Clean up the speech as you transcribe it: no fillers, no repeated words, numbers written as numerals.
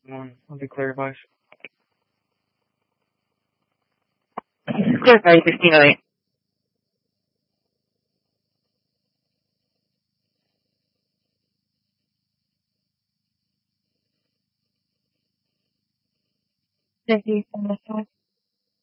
Let me clarify. Clarify 1608. Thank you so much.